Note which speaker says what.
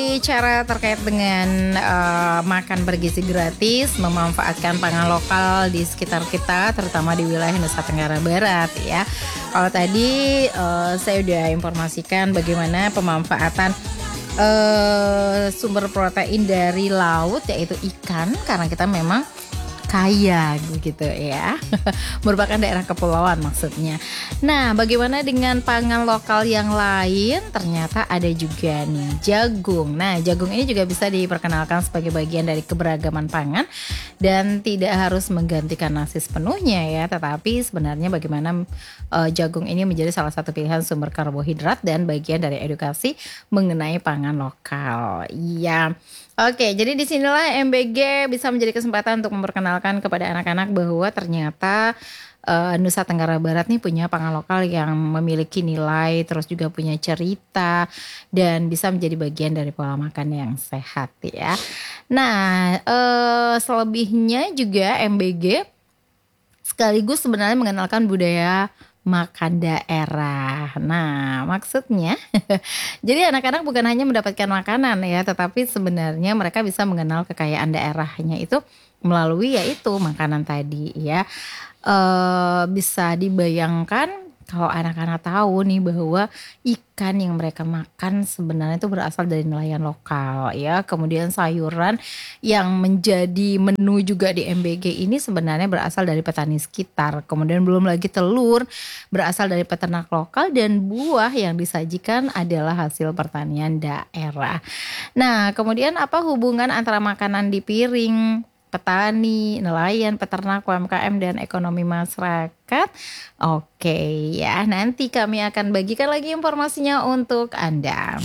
Speaker 1: Cara terkait dengan, makan bergizi gratis, memanfaatkan pangan lokal di sekitar kita, terutama di wilayah Nusa Tenggara Barat ya. Kalau tadi, saya udah informasikan bagaimana pemanfaatan, sumber protein dari laut yaitu ikan, karena kita memang kaya gitu ya. Merupakan daerah kepulauan maksudnya. Nah, bagaimana dengan pangan lokal yang lain? Ternyata ada juga nih jagung. Nah, jagung ini juga bisa diperkenalkan sebagai bagian dari keberagaman pangan dan tidak harus menggantikan nasi sepenuhnya ya, tetapi sebenarnya bagaimana jagung ini menjadi salah satu pilihan sumber karbohidrat dan bagian dari edukasi mengenai pangan lokal. Iya. Oke, jadi disinilah MBG bisa menjadi kesempatan untuk memperkenalkan kepada anak-anak bahwa ternyata Nusa Tenggara Barat nih punya pangan lokal yang memiliki nilai, terus juga punya cerita dan bisa menjadi bagian dari pola makan yang sehat ya. Nah, selebihnya juga MBG sekaligus sebenarnya mengenalkan budaya makan daerah. Nah, maksudnya jadi anak-anak bukan hanya mendapatkan makanan ya, tetapi sebenarnya mereka bisa mengenal kekayaan daerahnya itu melalui yaitu makanan tadi ya. Bisa dibayangkan kalau anak-anak tahu nih bahwa ikan yang mereka makan sebenarnya itu berasal dari nelayan lokal ya. Kemudian sayuran yang menjadi menu juga di MBG ini sebenarnya berasal dari petani sekitar. Kemudian belum lagi telur berasal dari peternak lokal dan buah yang disajikan adalah hasil pertanian daerah. Nah, kemudian apa hubungan antara makanan di piring, petani, nelayan, peternak, UMKM dan ekonomi masyarakat? Oke ya, nanti kami akan bagikan lagi informasinya untuk Anda.